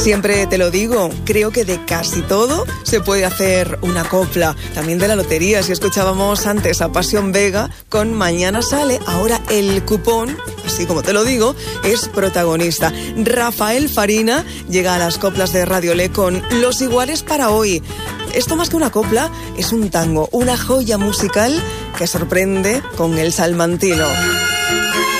Siempre te lo digo, creo que de casi todo se puede hacer una copla. También de la lotería, si escuchábamos antes a Pasión Vega con Mañana Sale, ahora el cupón, así como te lo digo, es protagonista. Rafael Farina llega a las coplas de Radio Le con Los Iguales para hoy. Esto más que una copla es un tango, una joya musical que sorprende con el salmantino.